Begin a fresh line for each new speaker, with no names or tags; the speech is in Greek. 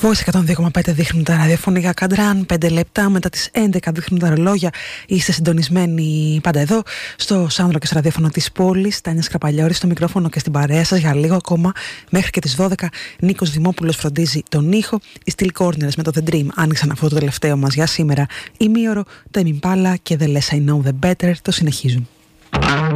Voice 102,5 δείχνουν τα ραδιοφωνικά καντράν. 5 λεπτά μετά τις 11 δείχνουν τα ρολόγια. Είστε συντονισμένοι πάντα εδώ στο soundtrack και στο ραδιόφωνο της πόλης. Τάνια Σκραπαλιώρη στο μικρόφωνο και στην παρέα σας για λίγο ακόμα μέχρι και τις 12. Νίκος Δημόπουλος φροντίζει τον ήχο. Οι Steel Corners με το The Dream άνοιξαν αυτό το τελευταίο μας για σήμερα ημίωρο. Tame Impala και The Less I Know The Better το συνεχίζουν.